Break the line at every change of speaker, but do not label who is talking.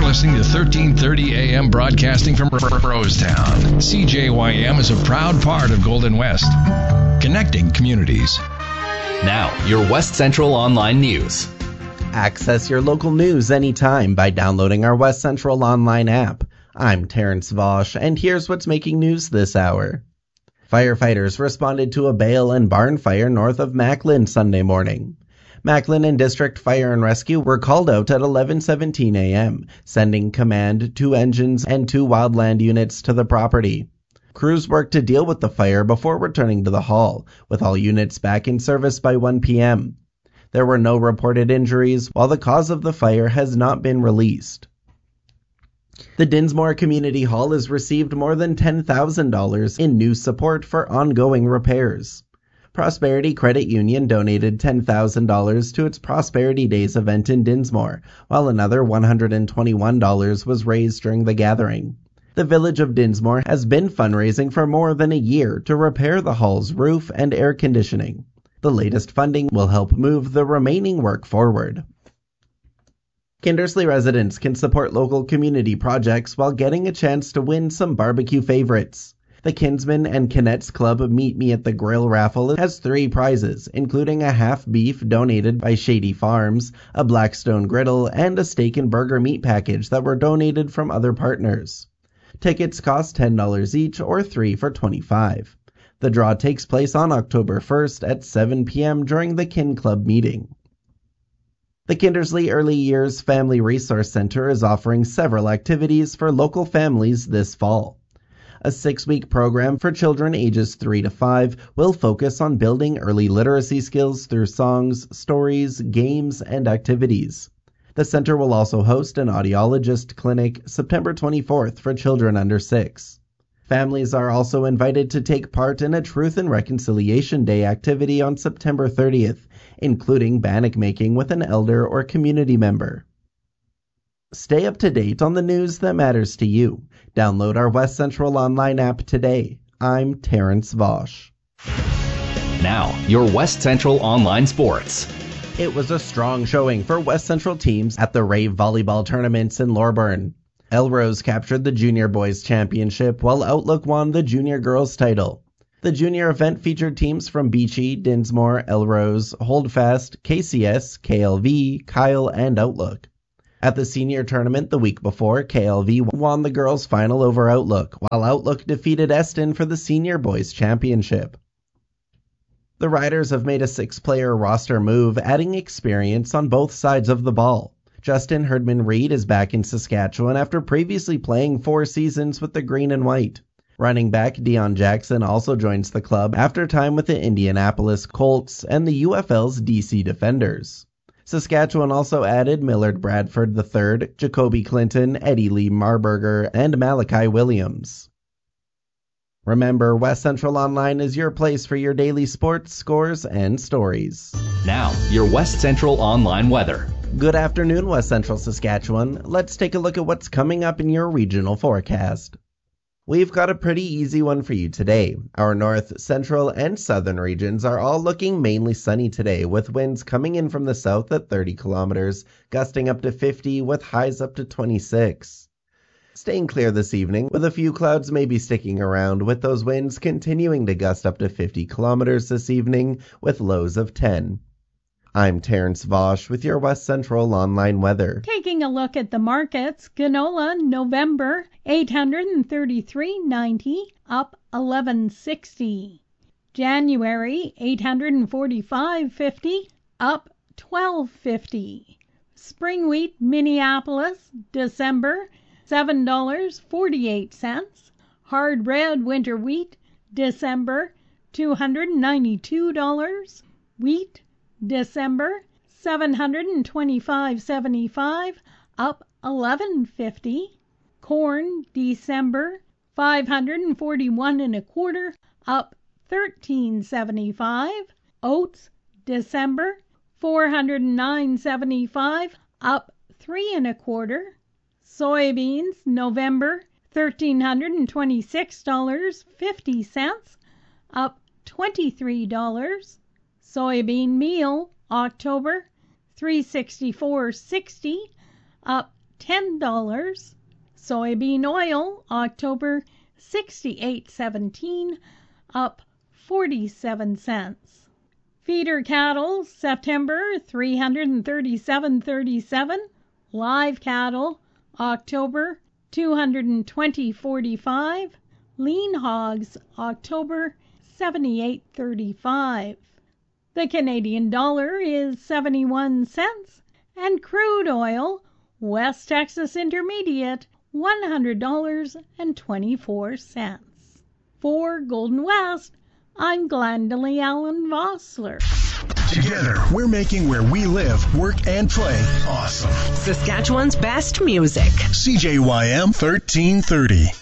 listening to 1330 AM broadcasting from Rosetown. CJYM is a proud part of Golden West, connecting communities.
Now, your West Central Online News.
Access your local news anytime by downloading our West Central Online app. I'm Terrence Vosch, and here's what's making news this hour. Firefighters responded to a bale and barn fire north of Macklin Sunday morning. Macklin and District Fire and Rescue were called out at 11:17 a.m., sending command, 2 engines, and 2 wildland units to the property. Crews worked to deal with the fire before returning to the hall, with all units back in service by 1 p.m. There were no reported injuries, while the cause of the fire has not been released. The Dinsmore Community Hall has received more than $10,000 in new support for ongoing repairs. Prosperity Credit Union donated $10,000 to its Prosperity Days event in Dinsmore, while another $121 was raised during the gathering. The Village of Dinsmore has been fundraising for more than a year to repair the hall's roof and air conditioning. The latest funding will help move the remaining work forward. Kindersley residents can support local community projects while getting a chance to win some barbecue favorites. The Kinsman and Kinettes Club Meet Me at the Grill raffle has 3 prizes, including a half beef donated by Shady Farms, a Blackstone griddle, and a steak and burger meat package that were donated from other partners. Tickets cost $10 each or 3 for $25. The draw takes place on October 1st at 7 p.m. during the Kin Club meeting. The Kindersley Early Years Family Resource Center is offering several activities for local families this fall. A 6-week program for children ages 3 to 5 will focus on building early literacy skills through songs, stories, games, and activities. The center will also host an audiologist clinic September 24th for children under 6. Families are also invited to take part in a Truth and Reconciliation Day activity on September 30th, including bannock making with an elder or community member. Stay up to date on the news that matters to you. Download our West Central Online app today. I'm Terrence Vosch.
Now, your West Central Online Sports.
It was a strong showing for West Central teams at the Rave Volleyball tournaments in Loreburn. Elrose captured the Junior Boys Championship, while Outlook won the Junior Girls title. The junior event featured teams from Beachy, Dinsmore, Elrose, Holdfast, KCS, KLV, Kyle, and Outlook. At the senior tournament the week before, KLV won the girls' final over Outlook, while Outlook defeated Eston for the Senior Boys Championship. The Riders have made a 6-player roster move, adding experience on both sides of the ball. Justin Herdman-Reed is back in Saskatchewan after previously playing 4 seasons with the Green and White. Running back Dion Jackson also joins the club after time with the Indianapolis Colts and the UFL's DC Defenders. Saskatchewan also added Millard Bradford III, Jacoby Clinton, Eddie Lee Marburger, and Malachi Williams. Remember, West Central Online is your place for your daily sports, scores, and stories.
Now, your West Central Online weather.
Good afternoon, West Central Saskatchewan. Let's take a look at what's coming up in your regional forecast. We've got a pretty easy one for you today. Our north, central, and southern regions are all looking mainly sunny today, with winds coming in from the south at 30 kilometers, gusting up to 50 with highs up to 26. Staying clear this evening, with a few clouds maybe sticking around, with those winds continuing to gust up to 50 kilometers this evening, with lows of 10. I'm Terrence Vosch with your West Central Online weather.
Taking a look at the markets, canola November $833.90 up $11.60. January $845.50 up $12.50. Spring wheat Minneapolis December $7.48. Hard red winter wheat December $292. Wheat December $725.75 up $11.50. Corn December $541.25 up $13.75. Oats December $409.75 up $3.25. Soybeans November $1,326.50 up $23. Soybean meal October $364.60 up $10. Soybean oil, October 68.17, up 47 cents. Feeder cattle, September 337.37. Live cattle, October 220.45. Lean hogs, October 78.35. The Canadian dollar is 71 cents, and crude oil, West Texas Intermediate, $100.24. For Golden West, I'm Glendalee Allen Vossler.
Together, we're making where we live, work, and play awesome.
Saskatchewan's best music.
CJYM 1330.